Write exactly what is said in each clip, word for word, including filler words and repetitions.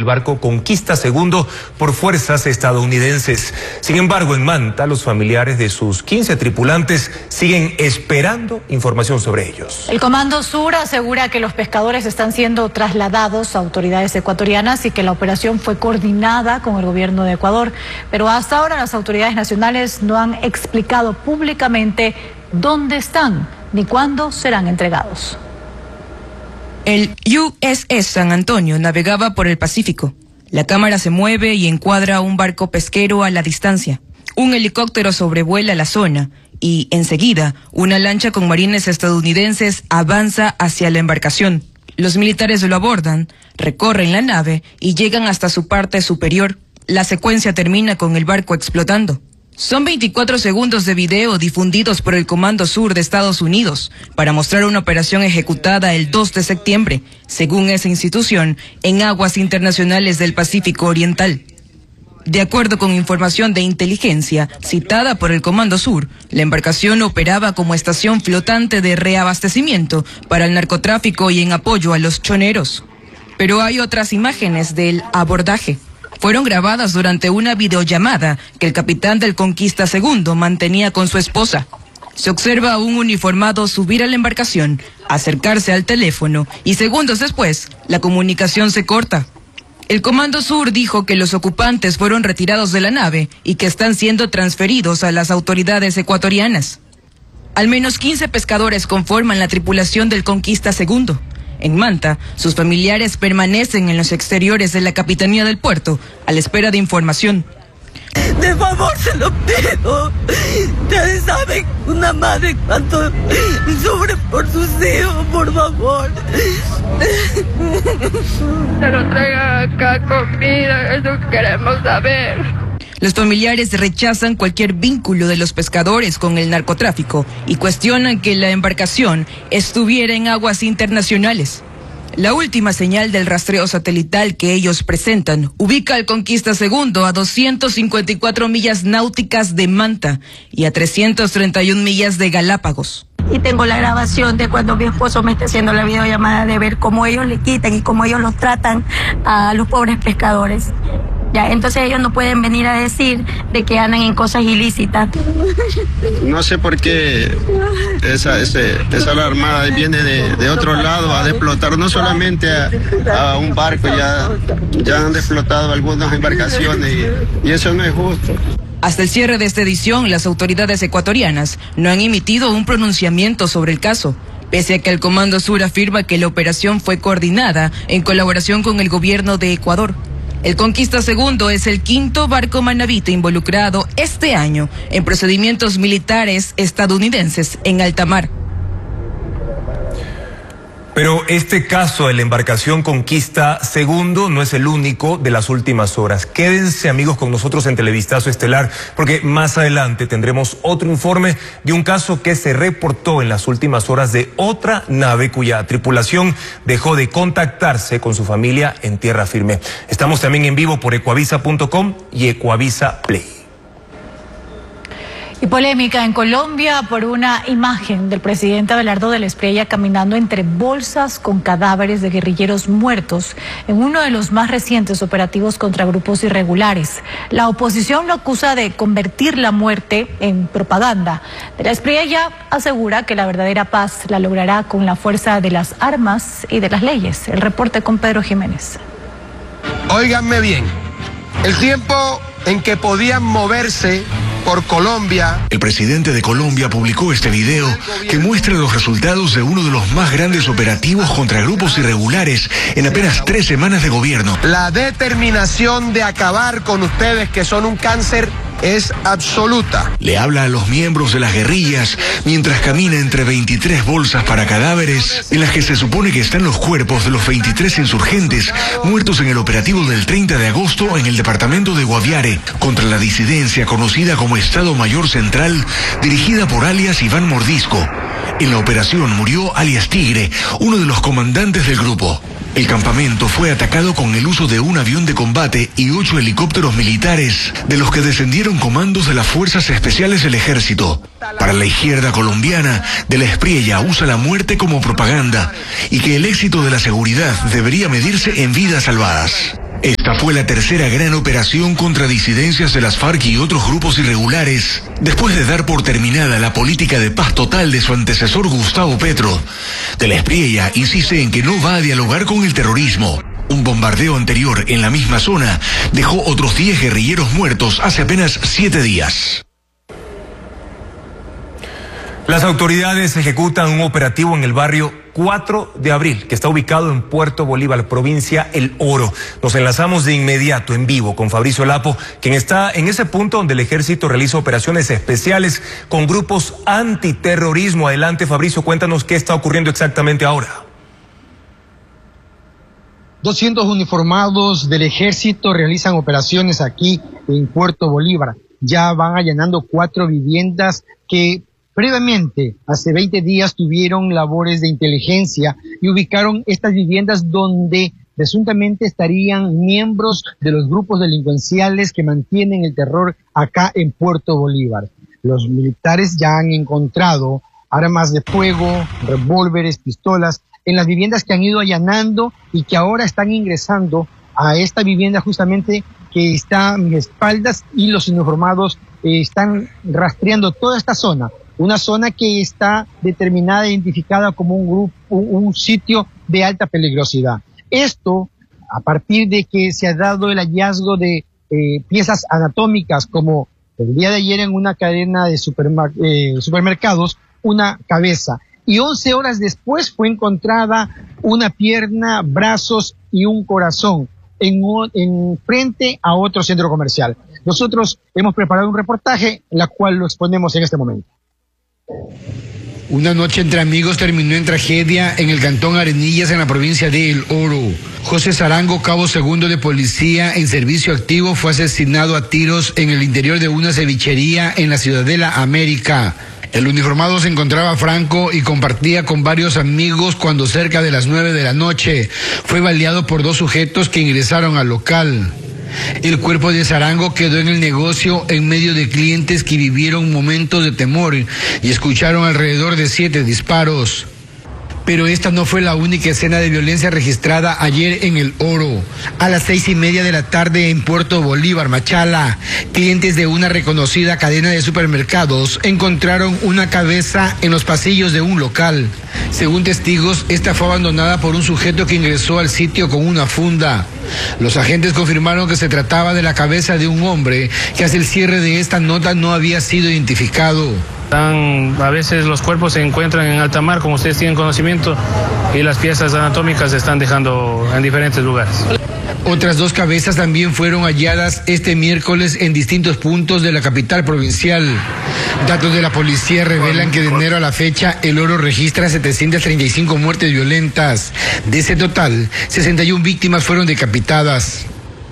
barco Conquista segundo por fuerzas estadounidenses. Sin embargo, en Manta, los familiares de sus quince tripulantes siguen esperando información sobre ellos. El Comando Sur asegura que los pescadores están siendo trasladados a autoridades ecuatorianas y que la operación fue coordinada con el gobierno de Ecuador, pero hasta ahora las autoridades nacionales no han explicado públicamente dónde están ni cuándo serán entregados. El U S S San Antonio navegaba por el Pacífico. La cámara se mueve y encuadra un barco pesquero a la distancia. Un helicóptero sobrevuela la zona y, enseguida, una lancha con marines estadounidenses avanza hacia la embarcación. Los militares lo abordan, recorren la nave y llegan hasta su parte superior. La secuencia termina con el barco explotando. Son veinticuatro segundos de video difundidos por el Comando Sur de Estados Unidos para mostrar una operación ejecutada el dos de septiembre, según esa institución, en aguas internacionales del Pacífico Oriental. De acuerdo con información de inteligencia citada por el Comando Sur, la embarcación operaba como estación flotante de reabastecimiento para el narcotráfico y en apoyo a los choneros. Pero hay otras imágenes del abordaje. Fueron grabadas durante una videollamada que el capitán del Conquista segundo mantenía con su esposa. Se observa a un uniformado subir a la embarcación, acercarse al teléfono y segundos después, la comunicación se corta. El Comando Sur dijo que los ocupantes fueron retirados de la nave y que están siendo transferidos a las autoridades ecuatorianas. Al menos quince pescadores conforman la tripulación del Conquista segundo. En Manta, sus familiares permanecen en los exteriores de la Capitanía del Puerto a la espera de información. De favor, se lo pido. Ustedes saben, una madre cuánto sufre por sus hijos, por favor. Se lo traigan acá comida, eso queremos saber. Los familiares rechazan cualquier vínculo de los pescadores con el narcotráfico y cuestionan que la embarcación estuviera en aguas internacionales. La última señal del rastreo satelital que ellos presentan ubica al Conquista segundo a doscientas cincuenta y cuatro millas náuticas de Manta y a trescientas treinta y una millas de Galápagos. Y tengo la grabación de cuando mi esposo me está haciendo la videollamada de ver cómo ellos le quitan y cómo ellos los tratan a los pobres pescadores. Ya, entonces ellos no pueden venir a decir de que andan en cosas ilícitas. No sé por qué esa, ese, esa armada viene de, de otro lado a explotar, no solamente a, a un barco, ya, ya han explotado algunas embarcaciones y, y eso no es justo. Hasta el cierre de esta edición, las autoridades ecuatorianas no han emitido un pronunciamiento sobre el caso, pese a que el Comando Sur afirma que la operación fue coordinada en colaboración con el gobierno de Ecuador. El Conquista segundo es el quinto barco manabita involucrado este año en procedimientos militares estadounidenses en alta mar. Pero este caso de la embarcación Conquista segundo no es el único de las últimas horas. Quédense, amigos, con nosotros en Televistazo Estelar, porque más adelante tendremos otro informe de un caso que se reportó en las últimas horas de otra nave cuya tripulación dejó de contactarse con su familia en tierra firme. Estamos también en vivo por ecuavisa punto com y Ecuavisa Play. Y polémica en Colombia por una imagen del presidente Abelardo del Espriella caminando entre bolsas con cadáveres de guerrilleros muertos en uno de los más recientes operativos contra grupos irregulares. La oposición lo acusa de convertir la muerte en propaganda. El Espriella asegura que la verdadera paz la logrará con la fuerza de las armas y de las leyes. El reporte con Pedro Jiménez. Óiganme bien, el tiempo en que podían moverse por Colombia. El presidente de Colombia publicó este video que muestra los resultados de uno de los más grandes operativos contra grupos irregulares en apenas tres semanas de gobierno. La determinación de acabar con ustedes, que son un cáncer, es absoluta. Le habla a los miembros de las guerrillas mientras camina entre veintitrés bolsas para cadáveres en las que se supone que están los cuerpos de los veintitrés insurgentes muertos en el operativo del treinta de agosto en el departamento de Guaviare contra la disidencia conocida como Estado Mayor Central, dirigida por alias Iván Mordisco. En la operación murió alias Tigre, uno de los comandantes del grupo. El campamento fue atacado con el uso de un avión de combate y ocho helicópteros militares, de los que descendieron comandos de las Fuerzas Especiales del Ejército. Para la izquierda colombiana, De la Espriella usa la muerte como propaganda y que el éxito de la seguridad debería medirse en vidas salvadas. Esta fue la tercera gran operación contra disidencias de las FARC y otros grupos irregulares, después de dar por terminada la política de paz total de su antecesor Gustavo Petro. De la Espriella insiste en que no va a dialogar con el terrorismo. Un bombardeo anterior en la misma zona dejó otros diez guerrilleros muertos hace apenas siete días. Las autoridades ejecutan un operativo en el barrio cuatro de abril, que está ubicado en Puerto Bolívar, provincia El Oro. Nos enlazamos de inmediato en vivo con Fabricio Lapo, quien está en ese punto donde el ejército realiza operaciones especiales con grupos antiterrorismo. Adelante, Fabricio, cuéntanos qué está ocurriendo exactamente ahora. doscientos uniformados del ejército realizan operaciones aquí en Puerto Bolívar. Ya van allanando cuatro viviendas que previamente, hace veinte días, tuvieron labores de inteligencia y ubicaron estas viviendas donde presuntamente estarían miembros de los grupos delincuenciales que mantienen el terror acá en Puerto Bolívar. Los militares ya han encontrado armas de fuego, revólveres, pistolas en las viviendas que han ido allanando y que ahora están ingresando a esta vivienda justamente que está a mis espaldas, y los uniformados eh, están rastreando toda esta zona. Una zona que está determinada, identificada como un grupo, un, un sitio de alta peligrosidad. Esto, a partir de que se ha dado el hallazgo de eh, piezas anatómicas, como el día de ayer en una cadena de supermer eh, supermercados, una cabeza. Y once horas después fue encontrada una pierna, brazos y un corazón en, en frente a otro centro comercial. Nosotros hemos preparado un reportaje, la cual lo exponemos en este momento. Una noche entre amigos terminó en tragedia en el cantón Arenillas, en la provincia de El Oro. José Zarango, cabo segundo de policía en servicio activo, fue asesinado a tiros en el interior de una cevichería en la Ciudadela América. El uniformado se encontraba franco y compartía con varios amigos cuando cerca de las nueve de la noche fue baleado por dos sujetos que ingresaron al local. El cuerpo de Zarango quedó en el negocio en medio de clientes que vivieron momentos de temor y escucharon alrededor de siete disparos. Pero esta no fue la única escena de violencia registrada ayer en El Oro. A las seis y media de la tarde en Puerto Bolívar, Machala, clientes de una reconocida cadena de supermercados encontraron una cabeza en los pasillos de un local. Según testigos, esta fue abandonada por un sujeto que ingresó al sitio con una funda. Los agentes confirmaron que se trataba de la cabeza de un hombre que hacia el cierre de esta nota no había sido identificado. Están, a veces los cuerpos se encuentran en alta mar, como ustedes tienen conocimiento, y las piezas anatómicas se están dejando en diferentes lugares. Otras dos cabezas también fueron halladas este miércoles en distintos puntos de la capital provincial. Datos de la policía revelan que de enero a la fecha El Oro registra setecientas treinta y cinco muertes violentas. De ese total, sesenta y una víctimas fueron decapitadas.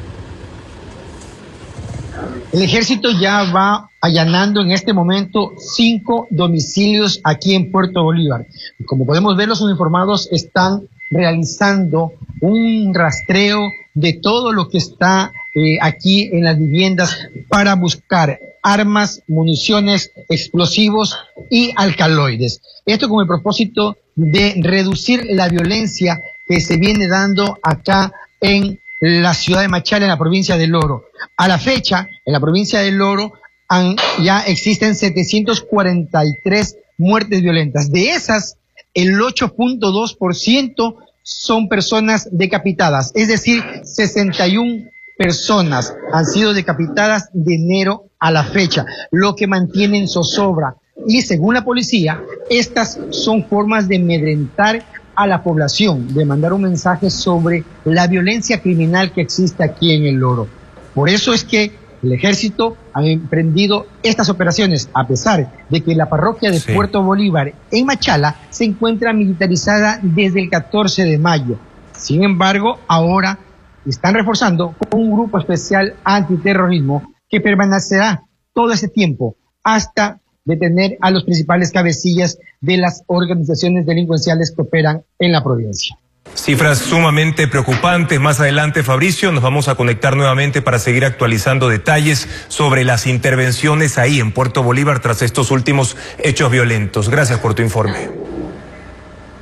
El ejército ya va allanando en este momento cinco domicilios aquí en Puerto Bolívar. Como podemos ver, los uniformados están realizando un rastreo de todo lo que está eh, aquí en las viviendas para buscar armas, municiones, explosivos y alcaloides. Esto con el propósito de reducir la violencia que se viene dando acá en la ciudad de Machala, en la provincia del Oro. A la fecha, en la provincia del Oro, han, ya existen setecientas cuarenta y tres muertes violentas. De esas, el ocho punto dos por ciento son personas decapitadas, es decir, sesenta y una personas han sido decapitadas de enero a la fecha, lo que mantiene en zozobra. Y según la policía, estas son formas de amedrentar a la población, de mandar un mensaje sobre la violencia criminal que existe aquí en El Oro. Por eso es que el ejército ha emprendido estas operaciones, a pesar de que la parroquia de sí. Puerto Bolívar en Machala se encuentra militarizada desde el catorce de mayo. Sin embargo, ahora están reforzando con un grupo especial antiterrorismo que permanecerá todo ese tiempo hasta detener a los principales cabecillas de las organizaciones delincuenciales que operan en la provincia. Cifras sumamente preocupantes. Más adelante, Fabricio, nos vamos a conectar nuevamente para seguir actualizando detalles sobre las intervenciones ahí en Puerto Bolívar tras estos últimos hechos violentos. Gracias por tu informe.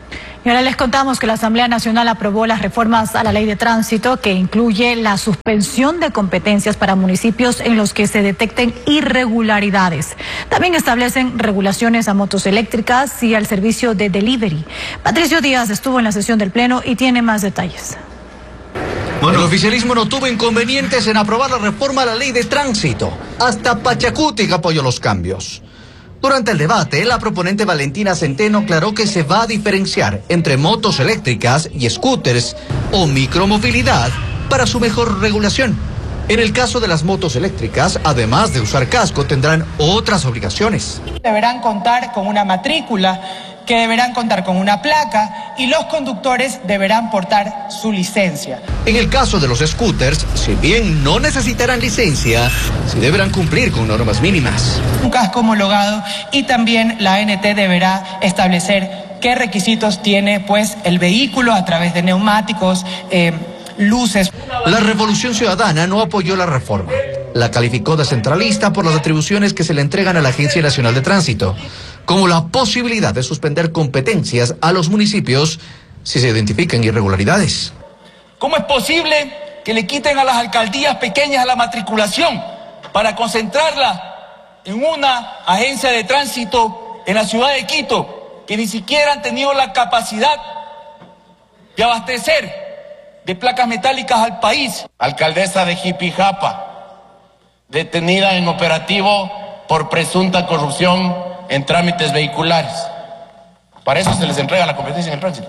Y ahora les contamos que la Asamblea Nacional aprobó las reformas a la Ley de Tránsito que incluye la suspensión de competencias para municipios en los que se detecten irregularidades. También establecen regulaciones a motos eléctricas y al servicio de delivery. Patricio Díaz estuvo en la sesión del Pleno y tiene más detalles. Bueno, el oficialismo no tuvo inconvenientes en aprobar la reforma a la Ley de Tránsito. Hasta Pachacutic apoyó los cambios. Durante el debate, la proponente Valentina Centeno aclaró que se va a diferenciar entre motos eléctricas y scooters o micromovilidad para su mejor regulación. En el caso de las motos eléctricas, además de usar casco, tendrán otras obligaciones. Deberán contar con una matrícula, que deberán contar con una placa y los conductores deberán portar su licencia. En el caso de los scooters, si bien no necesitarán licencia, sí deberán cumplir con normas mínimas. Un casco homologado y también la A N T deberá establecer qué requisitos tiene pues el vehículo a través de neumáticos, eh, luces. La Revolución Ciudadana no apoyó la reforma. La calificó de centralista por las atribuciones que se le entregan a la Agencia Nacional de Tránsito, como la posibilidad de suspender competencias a los municipios si se identifican irregularidades. ¿Cómo es posible que le quiten a las alcaldías pequeñas la matriculación para concentrarla en una agencia de tránsito en la ciudad de Quito, que ni siquiera han tenido la capacidad de abastecer de placas metálicas al país? Alcaldesa de Jipijapa, detenida en operativo por presunta corrupción en trámites vehiculares. Para eso se les entrega la competencia en el tránsito.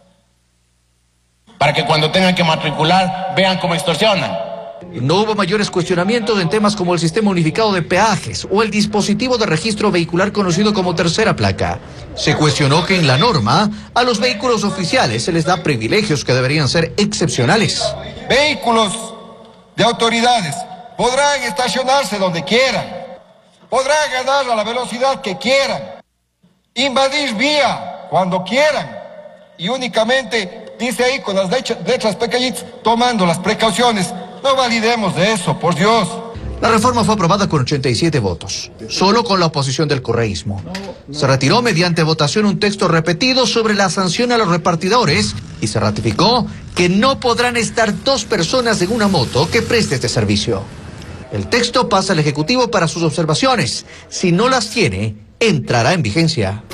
Para que cuando tengan que matricular vean cómo extorsionan. No hubo mayores cuestionamientos en temas como el sistema unificado de peajes o el dispositivo de registro vehicular conocido como tercera placa. Se cuestionó que en la norma a los vehículos oficiales se les da privilegios que deberían ser excepcionales. Vehículos de autoridades podrán estacionarse donde quieran, podrán ganar a la velocidad que quieran, invadir vía cuando quieran y únicamente, dice ahí con las letras pequeñitas, tomando las precauciones. No validemos de eso, por Dios. La reforma fue aprobada con ochenta y siete votos, solo con la oposición del correísmo. Se retiró mediante votación un texto repetido sobre la sanción a los repartidores y se ratificó que no podrán estar dos personas en una moto que preste este servicio. El texto pasa al Ejecutivo para sus observaciones. Si no las tiene, entrará en vigencia.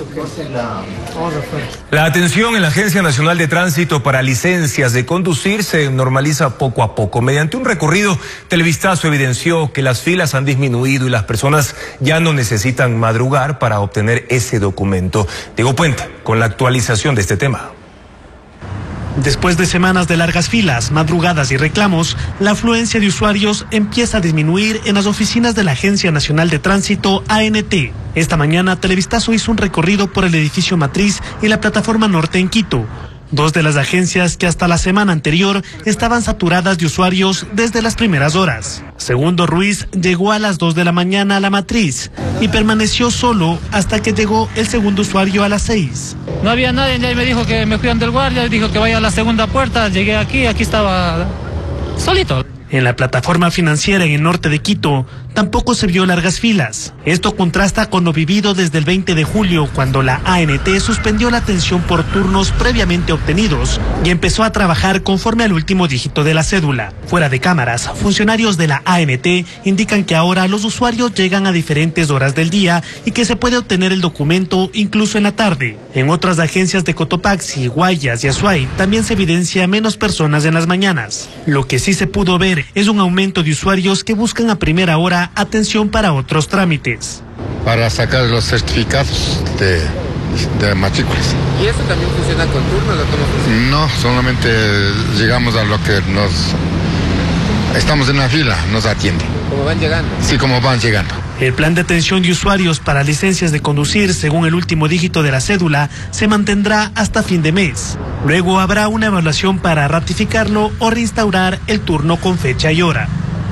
La atención en la Agencia Nacional de Tránsito para licencias de conducir se normaliza poco a poco. Mediante un recorrido, Televistazo evidenció que las filas han disminuido y las personas ya no necesitan madrugar para obtener ese documento. Diego Puente, con la actualización de este tema. Después de semanas de largas filas, madrugadas y reclamos, la afluencia de usuarios empieza a disminuir en las oficinas de la Agencia Nacional de Tránsito, A N T. Esta mañana, Televistazo hizo un recorrido por el edificio matriz y la plataforma norte en Quito, dos de las agencias que hasta la semana anterior estaban saturadas de usuarios desde las primeras horas. Segundo Ruiz llegó a las dos de la mañana a la matriz y permaneció solo hasta que llegó el segundo usuario a las seis. No había nadie, y me dijo que me cuidan del guardia, dijo que vaya a la segunda puerta, llegué aquí, aquí estaba solito. En la plataforma financiera en el norte de Quito tampoco se vio largas filas. Esto contrasta con lo vivido desde el veinte de julio, cuando la A N T suspendió la atención por turnos previamente obtenidos y empezó a trabajar conforme al último dígito de la cédula. Fuera de cámaras, funcionarios de la A N T indican que ahora los usuarios llegan a diferentes horas del día y que se puede obtener el documento incluso en la tarde. En otras agencias de Cotopaxi, Guayas y Azuay también se evidencia menos personas en las mañanas. Lo que sí se pudo ver es un aumento de usuarios que buscan a primera hora atención para otros trámites. Para sacar los certificados de, de matrículas. ¿Y eso también funciona con turnos o cómo funciona? No, solamente llegamos a lo que nos... Estamos en la fila, nos atiende. ¿Cómo van llegando? Sí, como van llegando. El plan de atención de usuarios para licencias de conducir, según el último dígito de la cédula, se mantendrá hasta fin de mes. Luego habrá una evaluación para ratificarlo o reinstaurar el turno con fecha y hora.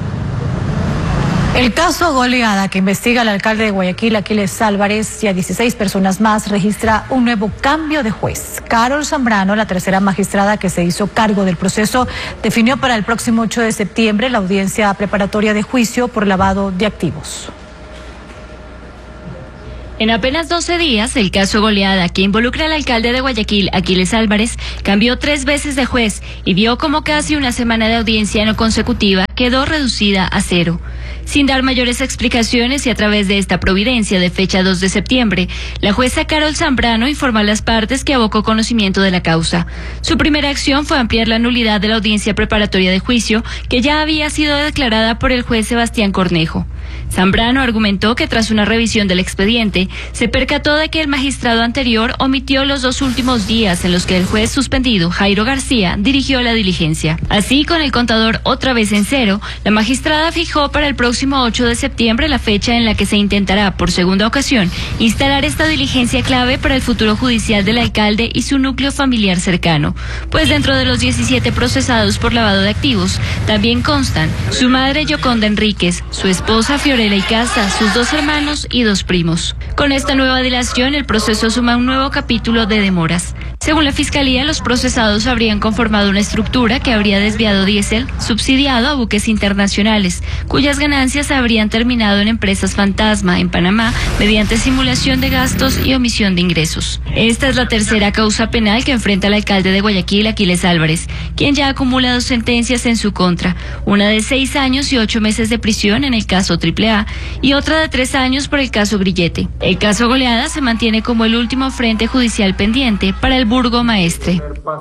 El caso Goleada, que investiga al alcalde de Guayaquil, Aquiles Álvarez, y a dieciséis personas más, registra un nuevo cambio de juez. Carol Zambrano, la tercera magistrada que se hizo cargo del proceso, definió para el próximo ocho de septiembre la audiencia preparatoria de juicio por lavado de activos. En apenas doce días, el caso Goleada, que involucra al alcalde de Guayaquil, Aquiles Álvarez, cambió tres veces de juez y vio como casi una semana de audiencia no consecutiva quedó reducida a cero. Sin dar mayores explicaciones y a través de esta providencia de fecha dos de septiembre, la jueza Carol Zambrano informó a las partes que abocó conocimiento de la causa. Su primera acción fue ampliar la nulidad de la audiencia preparatoria de juicio, que ya había sido declarada por el juez Sebastián Cornejo. Zambrano argumentó que tras una revisión del expediente, se percató de que el magistrado anterior omitió los dos últimos días en los que el juez suspendido, Jairo García, dirigió la diligencia. Así, con el contador otra vez en cero, la magistrada fijó para el próximo ocho de septiembre la fecha en la que se intentará, por segunda ocasión, instalar esta diligencia clave para el futuro judicial del alcalde y su núcleo familiar cercano. Pues dentro de los diecisiete procesados por lavado de activos, también constan su madre Yoconda Enríquez, su esposa Fiorella Icaza, sus dos hermanos y dos primos. Con esta nueva dilación, el proceso suma un nuevo capítulo de demoras. Según la Fiscalía, los procesados habrían conformado una estructura que habría desviado diésel subsidiado a buques internacionales, cuyas ganancias habrían terminado en empresas fantasma en Panamá mediante simulación de gastos y omisión de ingresos. Esta es la tercera causa penal que enfrenta al alcalde de Guayaquil, Aquiles Álvarez, quien ya ha acumulado sentencias en su contra, una de seis años y ocho meses de prisión en el caso Triple A y otra de tres años por el caso Grillete. El caso Goleada se mantiene como el último frente judicial pendiente para el burgomaestre.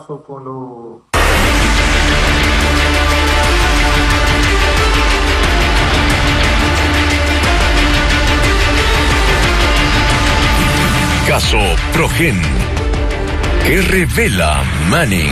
Caso Progen. ¿Qué revela Manning?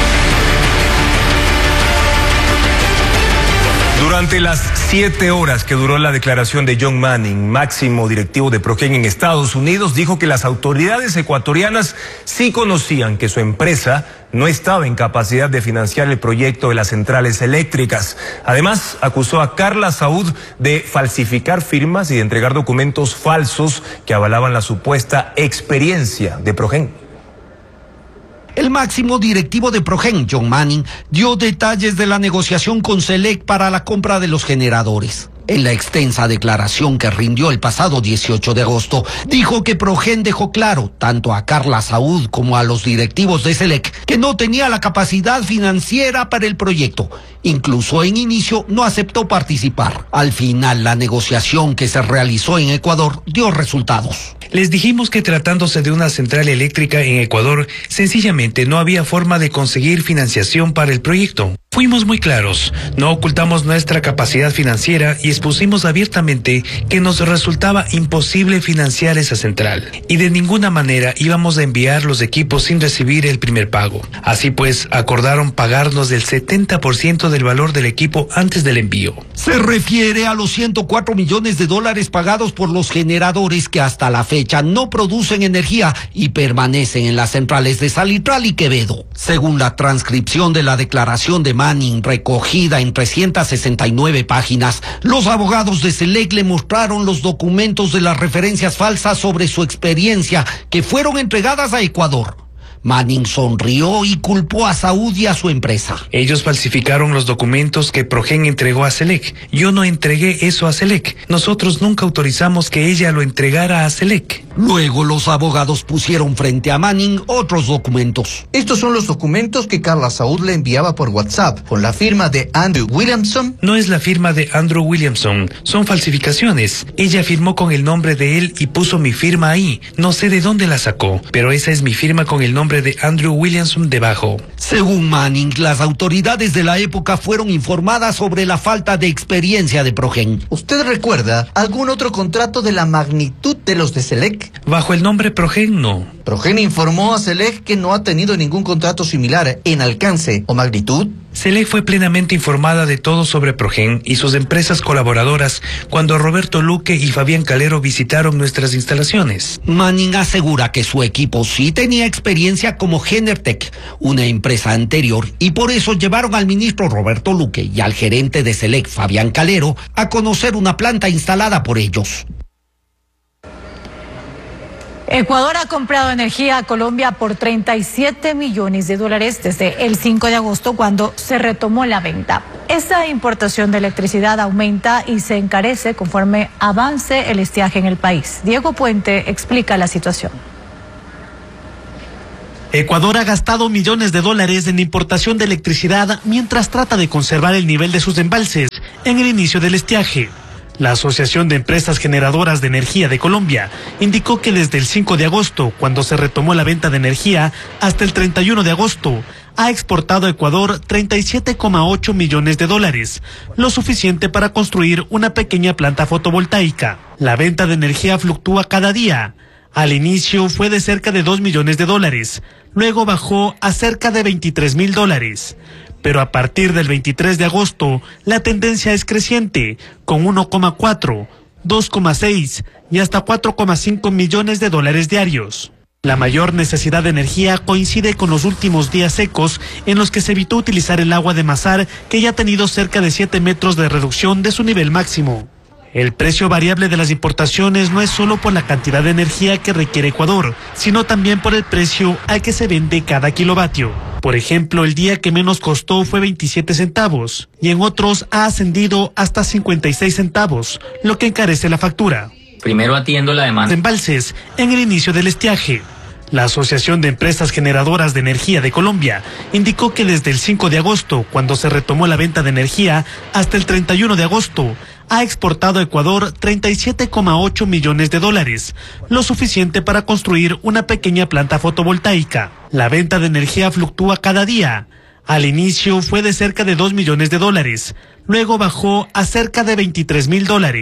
Durante las siete horas que duró la declaración de John Manning, máximo directivo de Progen en Estados Unidos, dijo que las autoridades ecuatorianas sí conocían que su empresa no estaba en capacidad de financiar el proyecto de las centrales eléctricas. Además, acusó a Carla Saúd de falsificar firmas y de entregar documentos falsos que avalaban la supuesta experiencia de Progen. El máximo directivo de Progen, John Manning, dio detalles de la negociación con Selec para la compra de los generadores. En la extensa declaración que rindió el pasado dieciocho de agosto, dijo que Progen dejó claro, tanto a Carla Saúd como a los directivos de Selec, que no tenía la capacidad financiera para el proyecto. Incluso en inicio no aceptó participar. Al final, la negociación que se realizó en Ecuador dio resultados. Les dijimos que tratándose de una central eléctrica en Ecuador, sencillamente no había forma de conseguir financiación para el proyecto. Fuimos muy claros, no ocultamos nuestra capacidad financiera y expusimos abiertamente que nos resultaba imposible financiar esa central y de ninguna manera íbamos a enviar los equipos sin recibir el primer pago. Así pues, acordaron pagarnos el setenta por ciento del valor del equipo antes del envío. Se refiere a los ciento cuatro millones de dólares pagados por los generadores que hasta la fecha no producen energía y permanecen en las centrales de Salitral y Quevedo. Según la transcripción de la declaración de Manning, recogida en trescientas sesenta y nueve páginas, los abogados de Selec le mostraron los documentos de las referencias falsas sobre su experiencia que fueron entregadas a Ecuador. Manning sonrió y culpó a Saúd y a su empresa. Ellos falsificaron los documentos que Progen entregó a Selec. Yo no entregué eso a Selec. Nosotros nunca autorizamos que ella lo entregara a Selec. Luego los abogados pusieron frente a Manning otros documentos. Estos son los documentos que Carla Saúd le enviaba por WhatsApp con la firma de Andrew Williamson. No es la firma de Andrew Williamson, son falsificaciones. Ella firmó con el nombre de él y puso mi firma ahí. No sé de dónde la sacó, pero esa es mi firma con el nombre de Andrew Williamson debajo. Según Manning, las autoridades de la época fueron informadas sobre la falta de experiencia de Progen. ¿Usted recuerda algún otro contrato de la magnitud de los de Selec? Bajo el nombre Progen, no. Progen informó a Selec que no ha tenido ningún contrato similar en alcance o magnitud. Selec fue plenamente informada de todo sobre Progen y sus empresas colaboradoras cuando Roberto Luque y Fabián Calero visitaron nuestras instalaciones. Manning asegura que su equipo sí tenía experiencia como Genertec, una empresa anterior, y por eso llevaron al ministro Roberto Luque y al gerente de Selec, Fabián Calero, a conocer una planta instalada por ellos. Ecuador ha comprado energía a Colombia por treinta y siete millones de dólares desde el cinco de agosto, cuando se retomó la venta. Esa importación de electricidad aumenta y se encarece conforme avance el estiaje en el país. Diego Puente explica la situación. Ecuador ha gastado millones de dólares en importación de electricidad mientras trata de conservar el nivel de sus embalses en el inicio del estiaje. La Asociación de Empresas Generadoras de Energía de Colombia indicó que desde el cinco de agosto, cuando se retomó la venta de energía, hasta el treinta y uno de agosto, ha exportado a Ecuador treinta y siete coma ocho millones de dólares, lo suficiente para construir una pequeña planta fotovoltaica. La venta de energía fluctúa cada día. Al inicio fue de cerca de dos millones de dólares, luego bajó a cerca de veintitrés mil dólares. Pero a partir del veintitrés de agosto, la tendencia es creciente, con uno coma cuatro, dos coma seis y hasta cuatro coma cinco millones de dólares diarios. La mayor necesidad de energía coincide con los últimos días secos en los que se evitó utilizar el agua de Masar, que ya ha tenido cerca de siete metros de reducción de su nivel máximo. El precio variable de las importaciones no es solo por la cantidad de energía que requiere Ecuador, sino también por el precio al que se vende cada kilovatio. Por ejemplo, el día que menos costó fue veintisiete centavos, y en otros ha ascendido hasta cincuenta y seis centavos, lo que encarece la factura. Primero atiendo la demanda. Embalses en el inicio del estiaje. La Asociación de Empresas Generadoras de Energía de Colombia indicó que desde el cinco de agosto, cuando se retomó la venta de energía, hasta el treinta y uno de agosto, ha exportado a Ecuador treinta y siete coma ocho millones de dólares, lo suficiente para construir una pequeña planta fotovoltaica. La venta de energía fluctúa cada día. Al inicio fue de cerca de dos millones de dólares, luego bajó a cerca de veintitrés mil dólares.